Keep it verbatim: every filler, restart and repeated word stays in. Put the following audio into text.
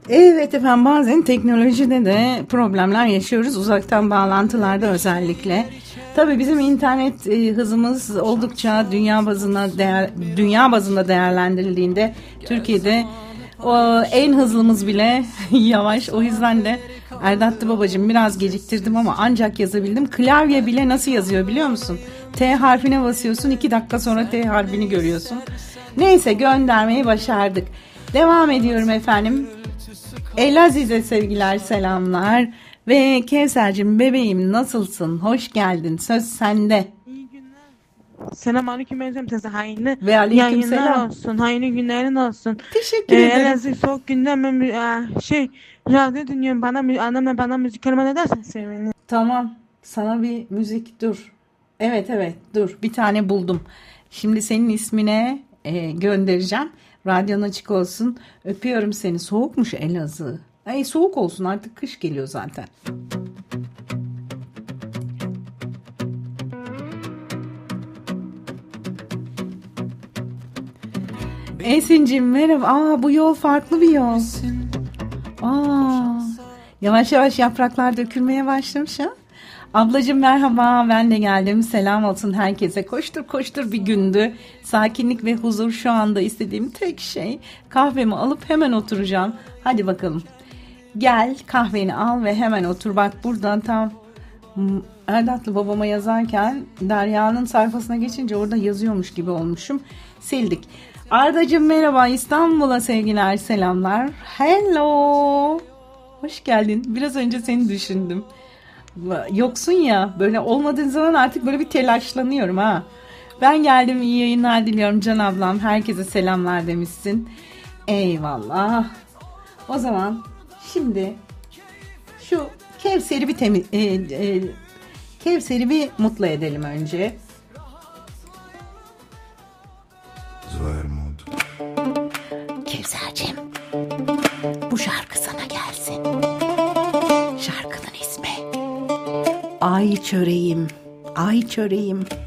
Evet efendim, bazen teknolojide de problemler yaşıyoruz, uzaktan bağlantılarda özellikle. Tabii bizim internet e, hızımız oldukça dünya bazına değer, dünya bazında değerlendirildiğinde Türkiye'de o en hızlımız bile yavaş. O yüzden de Erdatlı babacığım biraz geciktirdim ama ancak yazabildim. Klavye bile nasıl yazıyor biliyor musun? T harfine basıyorsun, iki dakika sonra T harfini görüyorsun. Neyse, göndermeyi başardık. Devam ediyorum efendim. Elaziz'e sevgiler, selamlar. Ve Kevser'cim bebeğim nasılsın? Hoş geldin. Söz sende. İyi günler. Selam aleyküm Özlem teyze. Hayırlı Ve aleyküm yayınlar selam. olsun. Hayırlı günlerin olsun. Teşekkür Ee, ederim. Elazığ soğuk günden ben mü- e, şey radyo dinliyorum. Bana mü- annemle bana müzik armağan edersen sevinirim. Tamam. Sana bir müzik dur. Evet evet dur. Bir tane buldum. Şimdi senin ismine e, göndereceğim. Radyon açık olsun. Öpüyorum seni. Soğukmuş Elazığ. Ay soğuk olsun, artık kış geliyor zaten. Esin'cim merhaba. Aa, bu yol farklı bir yol. Aa, yavaş yavaş yapraklar dökülmeye başlamış ha. Ablacığım merhaba, ben de geldim. Selam olsun herkese. Koştur koştur bir gündü. Sakinlik ve huzur şu anda istediğim tek şey. Kahvemi alıp hemen oturacağım. Hadi bakalım. Gel kahveni al ve hemen otur. Bak buradan tam Erdatlı babama yazarken Derya'nın sayfasına geçince orada yazıyormuş gibi olmuşum. Sildik. Ardacığım merhaba, İstanbul'a sevgiler, selamlar. Hello. Hoş geldin. Biraz önce seni düşündüm. Yoksun ya, böyle olmadığın zaman artık böyle bir telaşlanıyorum ha. Ben geldim, iyi yayınlar diliyorum can ablam. Herkese selamlar demişsin. Eyvallah. O zaman şimdi şu Kevser'i bir temiz e, e, Kevser'i bir mutlu edelim önce. Kevser'cim, bu şarkı sana gelsin. Şarkının ismi Ay Çöreğim, Ay Çöreğim.